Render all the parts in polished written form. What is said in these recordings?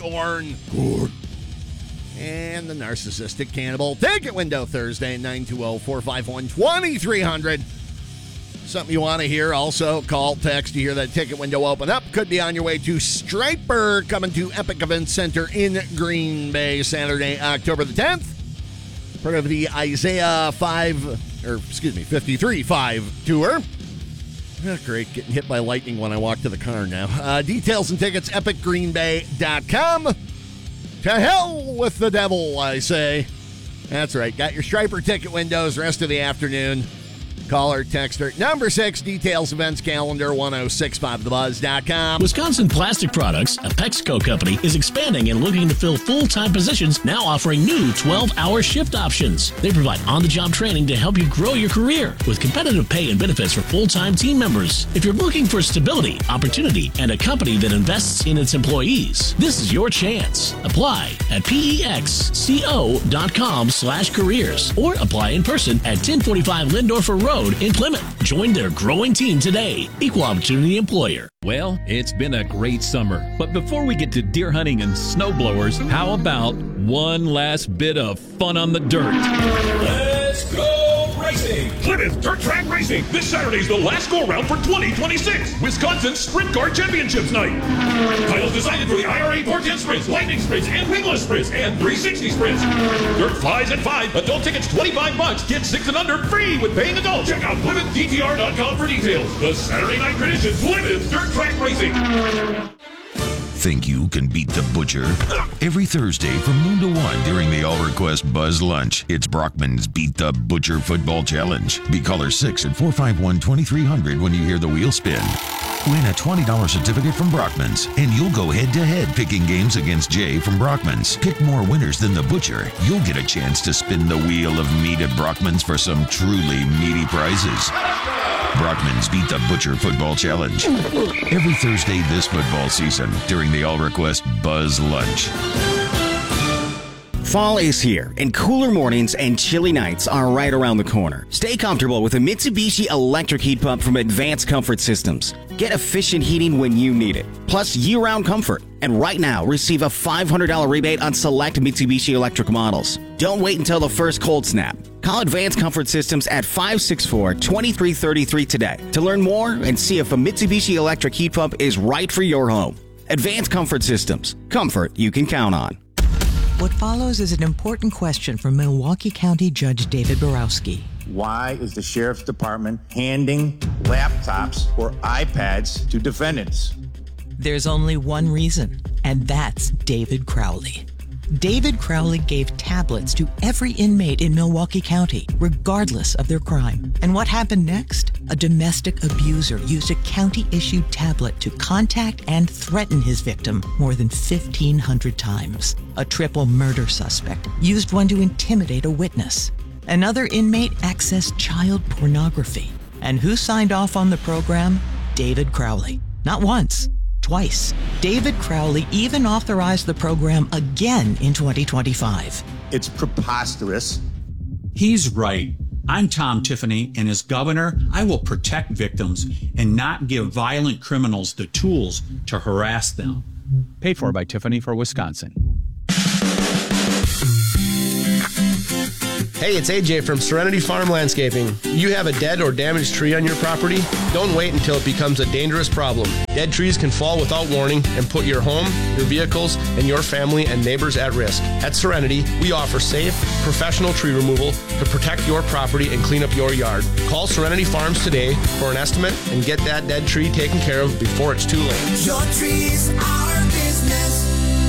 Gorn. Good. And the Narcissistic Cannibal. Ticket window Thursday, 920-451-2300. Something you want to hear, also call, text to hear that ticket window open up. Could be on your way to Striper, coming to Epic Event Center in Green Bay, Saturday, October the 10th. Part of the Isaiah 53-5 tour. Oh, great, getting hit by lightning when I walk to the car now. Details and tickets, epicgreenbay.com. To hell with the devil, I say. That's right, got your Striper ticket windows rest of the afternoon. Call or text her. Number 6, details, events, calendar, 1065thebuzz.com. Wisconsin Plastic Products, a Pexco company, is expanding and looking to fill full-time positions, now offering new 12-hour shift options. They provide on-the-job training to help you grow your career with competitive pay and benefits for full-time team members. If you're looking for stability, opportunity, and a company that invests in its employees, this is your chance. Apply at pexco.com/careers or apply in person at 1045 Lindorfer Road in Plymouth. Join their growing team today. Equal opportunity employer. Well, it's been a great summer, but before we get to deer hunting and snowblowers, how about one last bit of fun on the dirt? Let's go racing! Plymouth Dirt Track Racing. This Saturday's the last go-around for 2026. Wisconsin Sprint Car Championships Night. Titles decided for the IRA 410 Sprints, Lightning Sprints, and Wingless Sprints, and 360 Sprints. Dirt flies at 5. Adult tickets $25. Kids 6 and under free with paying adults. Check out PlymouthDTR.com for details. The Saturday night tradition, Plymouth Dirt Track Racing. Think you can beat the Butcher? Every Thursday from noon to 1 during the All Request Buzz Lunch, it's Brockman's Beat the Butcher Football Challenge. Be caller 6 at 451-2300 when you hear the wheel spin. Win a $20 certificate from Brockman's, and you'll go head-to-head picking games against Jay from Brockman's. Pick more winners than the Butcher. You'll get a chance to spin the wheel of meat at Brockman's for some truly meaty prizes. Brockman's Beat the Butcher Football Challenge. Every Thursday this football season during the All Request Buzz Lunch. Fall is here, and cooler mornings and chilly nights are right around the corner. Stay comfortable with a Mitsubishi electric heat pump from Advanced Comfort Systems. Get efficient heating when you need it, plus year-round comfort. And right now, receive a $500 rebate on select Mitsubishi electric models. Don't wait until the first cold snap. Call Advanced Comfort Systems at 564-2333 today to learn more and see if a Mitsubishi electric heat pump is right for your home. Advanced Comfort Systems. Comfort you can count on. What follows is an important question from Milwaukee County Judge David Borowski. Why is the Sheriff's Department handing laptops or iPads to defendants? There's only one reason, and that's David Crowley. David Crowley gave tablets to every inmate in Milwaukee County, regardless of their crime. And what happened next? A domestic abuser used a county-issued tablet to contact and threaten his victim more than 1,500 times. A triple murder suspect used one to intimidate a witness. Another inmate accessed child pornography. And who signed off on the program? David Crowley. Not once. Twice. David Crowley even authorized the program again in 2025. It's preposterous. He's right. I'm Tom Tiffany, and as governor, I will protect victims and not give violent criminals the tools to harass them. Paid for by Tiffany for Wisconsin. Hey, it's AJ from Serenity Farm Landscaping. You have a dead or damaged tree on your property? Don't wait until it becomes a dangerous problem. Dead trees can fall without warning and put your home, your vehicles, and your family and neighbors at risk. At Serenity, we offer safe, professional tree removal to protect your property and clean up your yard. Call Serenity Farms today for an estimate and get that dead tree taken care of before it's too late. Your trees are business.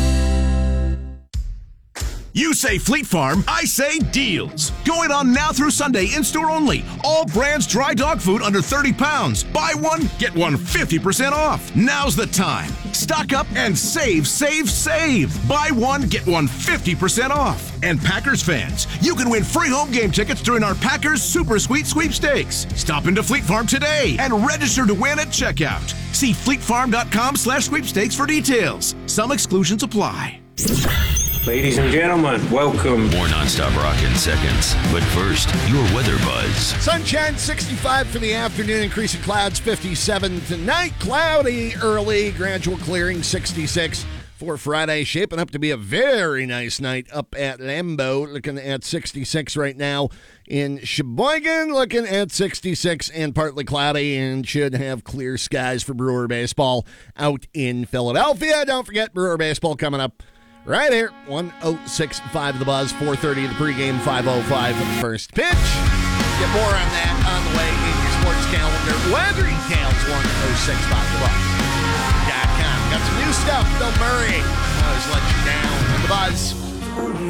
You say Fleet Farm, I say deals. Going on now through Sunday, in-store only. All brands dry dog food under 30 pounds. Buy one, get one 50% off. Now's the time. Stock up and save, save, save. Buy one, get one 50% off. And Packers fans, you can win free home game tickets during our Packers Super Sweet Sweepstakes. Stop into Fleet Farm today and register to win at checkout. See fleetfarm.com/sweepstakes for details. Some exclusions apply. Ladies and gentlemen, welcome. More nonstop rock in seconds. But first, your weather buzz. Sunshine 65 for the afternoon. Increasing clouds 57 tonight. Cloudy early. Gradual clearing 66 for Friday. Shaping up to be a very nice night up at Lambeau. Looking at 66 right now in Sheboygan. Looking at 66 and partly cloudy, and should have clear skies for Brewer baseball out in Philadelphia. Don't forget Brewer baseball coming up right here. 106.5 The Buzz, 4:30 the pregame, 5:05 for the first pitch. Get more on that on the way in your sports calendar. Weather details, 106.5thebuzz.com. Got some new stuff. Bill Murray always let you down on The Buzz.